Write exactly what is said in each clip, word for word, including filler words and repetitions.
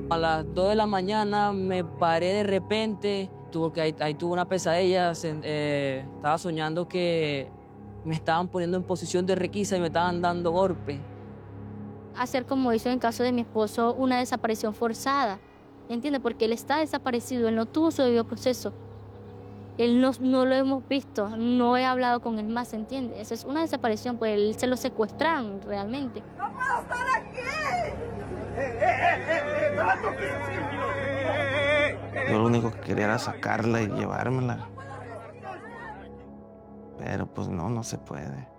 A las dos de la mañana me paré de repente, tuve que ahí, ahí tuve una pesadilla, se- eh, estaba soñando que me estaban poniendo en posición de requisa y me estaban dando golpes. Hacer como hizo en el caso de mi esposo, una desaparición forzada, ¿entiende? Porque él está desaparecido, él no tuvo su debido proceso. Él no, no lo hemos visto, no he hablado con él más, ¿entiende? Esa es una desaparición, pues él se lo secuestraron realmente. ¡No puedo estar aquí! Yo lo único que quería era sacarla y llevármela. Pero pues no, no se puede.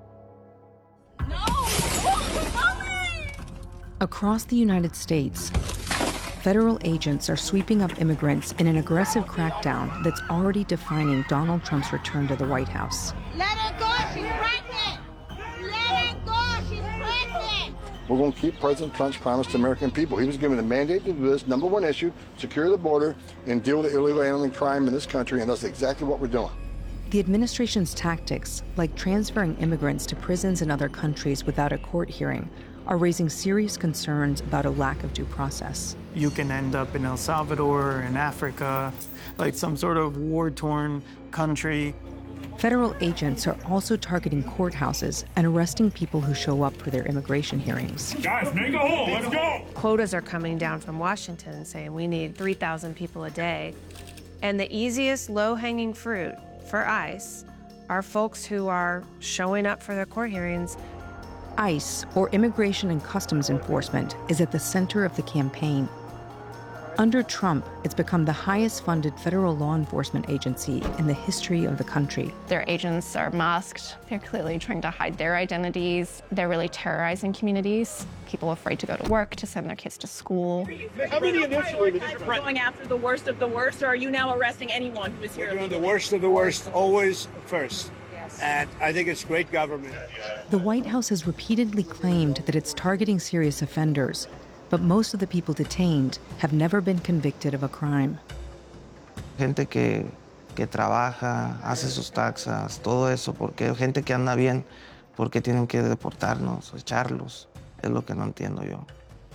Across the United States, federal agents are sweeping up immigrants in an aggressive crackdown that's already defining Donald Trump's return to the White House. Let her go, she's pregnant! Let her go, she's pregnant! We're going to keep President Trump's promise to American people. He was given the mandate to do this, number one issue, secure the border and deal with the illegal alien crime in this country, and that's exactly what we're doing. The administration's tactics, like transferring immigrants to prisons in other countries without a court hearing, are raising serious concerns about a lack of due process. You can end up in El Salvador, in Africa, like some sort of war-torn country. Federal agents are also targeting courthouses and arresting people who show up for their immigration hearings. Guys, make a hole, let's go! Quotas are coming down from Washington saying we need three thousand people a day. And the easiest low-hanging fruit for ICE are folks who are showing up for their court hearings. ICE, or Immigration and Customs Enforcement, is at the center of the campaign. Under Trump, it's become the highest-funded federal law enforcement agency in the history of the country. Their agents are masked. They're clearly trying to hide their identities. They're really terrorizing communities. People afraid to go to work, to send their kids to school. How many initially did you Going after the worst of the worst, or are you now arresting anyone who is here? We're doing the worst of the worst, always first. And I think it's great government. The White House has repeatedly claimed that it's targeting serious offenders, but most of the people detained have never been convicted of a crime. Gente que, que trabaja, hace sus taxas, todo eso, porque gente que anda bien, porque tienen que deportarnos, echarlos, es lo que no entiendo yo.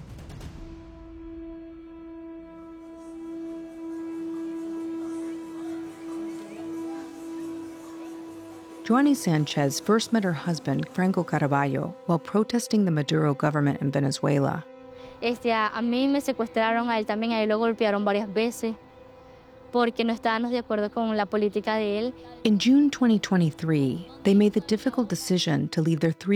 Joanny Sanchez first met her husband, Franco Caraballo, while protesting the Maduro government in Venezuela. Este, a, a mí me secuestraron, a él también, a él lo golpearon varias veces porque no estábamos de acuerdo con la política de él. In June twenty twenty-three, they made the difficult decision to leave their three